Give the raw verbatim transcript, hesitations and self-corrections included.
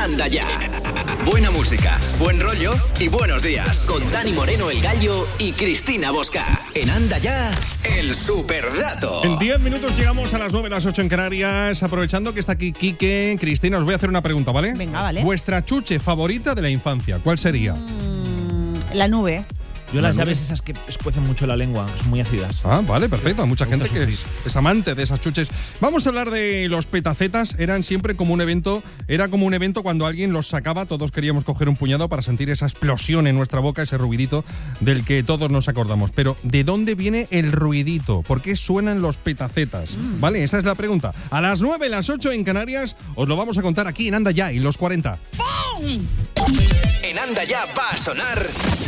Anda Ya. Buena música, buen rollo y buenos días. Con Dani Moreno, el Gallo, y Cristina Bosca. En Anda Ya, el superdato. En diez minutos llegamos a las nueve, las ocho en Canarias. Aprovechando que está aquí Quique, Cristina, os voy a hacer una pregunta, ¿vale? Venga, vale. Vuestra chuche favorita de la infancia, ¿cuál sería? Mm, la nube. Yo las ¿La llaves nube? esas que escuecen mucho la lengua, son muy ácidas. Ah, vale, perfecto. Hay mucha Me gente gusta que es, sufrir. es amante de esas chuches. Vamos a hablar de los petacetas. Eran siempre como un evento, era como un evento cuando alguien los sacaba, todos queríamos coger un puñado para sentir esa explosión en nuestra boca, ese ruidito del que todos nos acordamos. Pero, ¿de dónde viene el ruidito? ¿Por qué suenan los petacetas? Mm. Vale, esa es la pregunta. A las nueve, las ocho en Canarias, os lo vamos a contar aquí en Anda Ya y los cuarenta. En Anda Ya va a sonar